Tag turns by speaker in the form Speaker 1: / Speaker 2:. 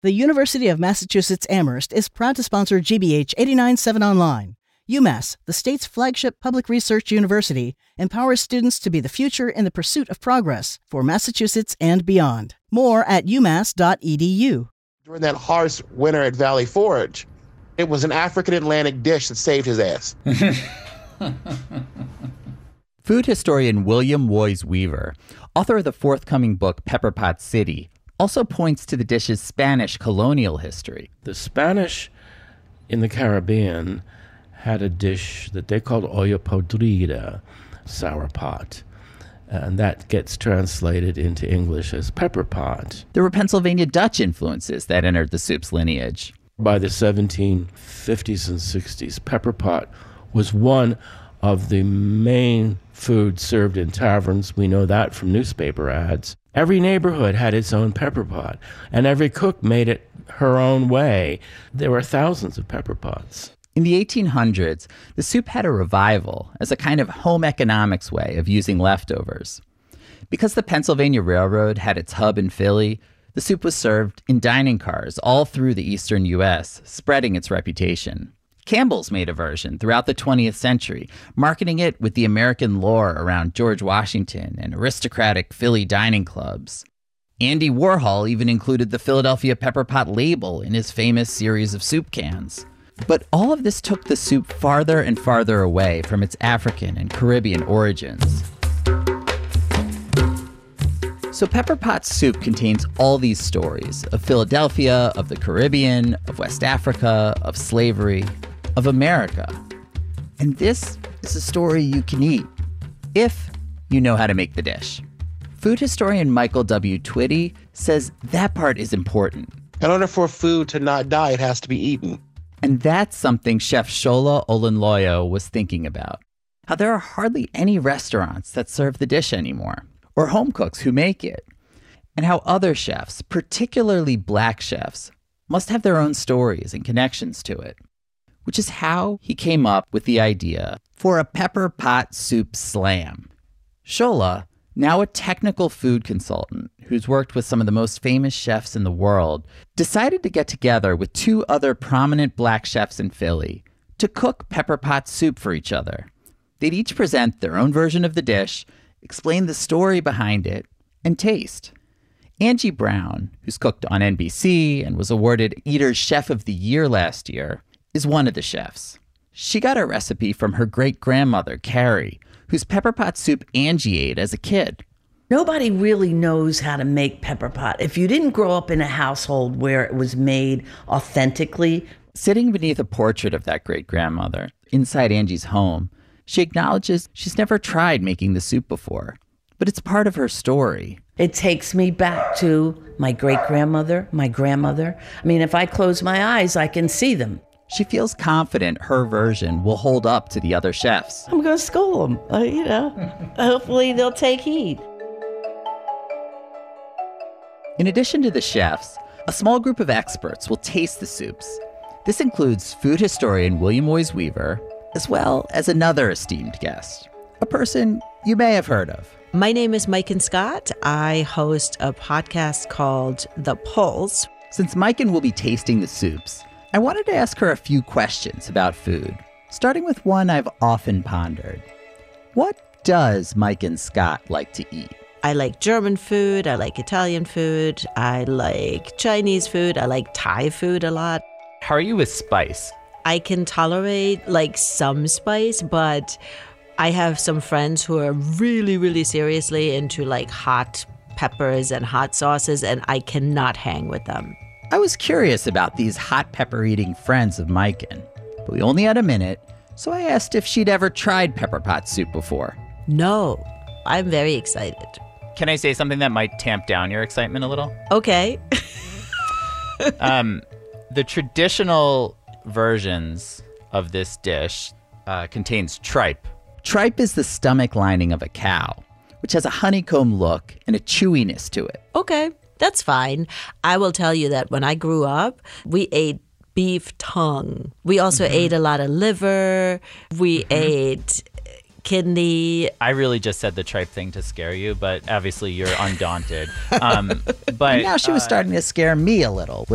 Speaker 1: The University of Massachusetts Amherst is proud to sponsor GBH 89.7 Online. UMass, the state's flagship public research university, empowers students to be the future in the pursuit of progress for Massachusetts and beyond. More at umass.edu.
Speaker 2: During that harsh winter at Valley Forge, it was an African Atlantic dish that saved his ass.
Speaker 3: Food historian William Woys Weaver, author of the forthcoming book Pepper Pot City, also points to the dish's Spanish colonial history.
Speaker 4: The Spanish in the Caribbean had a dish that they called olla podrida, sour pot. And that gets translated into English as pepper pot.
Speaker 3: There were Pennsylvania Dutch influences that entered the soup's lineage.
Speaker 4: By the 1750s and 60s, pepper pot was one of the main foods served in taverns. We know that from newspaper ads. Every neighborhood had its own pepper pot, and every cook made it her own way. There were thousands of pepper pots.
Speaker 3: In the 1800s, the soup had a revival as a kind of home economics way of using leftovers. Because the Pennsylvania Railroad had its hub in Philly, the soup was served in dining cars all through the eastern U.S., spreading its reputation. Campbell's made a version throughout the 20th century, marketing it with the American lore around George Washington and aristocratic Philly dining clubs. Andy Warhol even included the Philadelphia Pepper Pot label in his famous series of soup cans. But all of this took the soup farther and farther away from its African and Caribbean origins. So Pepper Pot soup contains all these stories of Philadelphia, of the Caribbean, of West Africa, of slavery, of America. And this is a story you can eat if you know how to make the dish. Food historian Michael W. Twitty says that part is important.
Speaker 2: In order for food to not die, it has to be eaten.
Speaker 3: And that's something Chef Shola Olunloyo was thinking about. How there are hardly any restaurants that serve the dish anymore, or home cooks who make it. And how other chefs, particularly Black chefs, must have their own stories and connections to it. Which is how he came up with the idea for a Pepper Pot Soup Slam. Shola, now a technical food consultant who's worked with some of the most famous chefs in the world, decided to get together with two other prominent Black chefs in Philly to cook pepper pot soup for each other. They'd each present their own version of the dish, explain the story behind it, and taste. Angie Brown, who's cooked on NBC and was awarded Eater's Chef of the Year last year, is one of the chefs. She got her recipe from her great-grandmother, Carrie, whose pepper pot soup Angie ate as a kid.
Speaker 5: Nobody really knows how to make pepper pot. If you didn't grow up in a household where it was made authentically.
Speaker 3: Sitting beneath a portrait of that great-grandmother, inside Angie's home, she acknowledges she's never tried making the soup before, but it's part of her story.
Speaker 5: It takes me back to my great-grandmother, my grandmother. I mean, if I close my eyes, I can see them.
Speaker 3: She feels confident her version will hold up to the other chefs.
Speaker 5: I'm going to school them, Hopefully they'll take heed.
Speaker 3: In addition to the chefs, a small group of experts will taste the soups. This includes food historian William Woys Weaver, as well as another esteemed guest, a person you may have heard of.
Speaker 6: My name is Maiken Scott. I host a podcast called The Pulse.
Speaker 3: Since Maiken will be tasting the soups, I wanted to ask her a few questions about food, starting with one I've often pondered. What does Maiken Scott like to eat?
Speaker 6: I like German food. I like Italian food. I like Chinese food. I like Thai food a lot.
Speaker 3: How are you with spice?
Speaker 6: I can tolerate some spice, but I have some friends who are really, really seriously into hot peppers and hot sauces, and I cannot hang with them.
Speaker 3: I was curious about these hot pepper eating friends of Maiken, but we only had a minute, so I asked if she'd ever tried pepper pot soup before.
Speaker 6: No, I'm very excited.
Speaker 3: Can I say something that might tamp down your excitement a little?
Speaker 6: Okay.
Speaker 3: The traditional versions of this dish contains tripe. Tripe is the stomach lining of a cow, which has a honeycomb look and a chewiness to it.
Speaker 6: Okay, that's fine. I will tell you that when I grew up, we ate beef tongue. We also ate a lot of liver. We ate kidney.
Speaker 3: I really just said the tripe thing to scare you, but obviously you're undaunted. But now she was starting to scare me a little.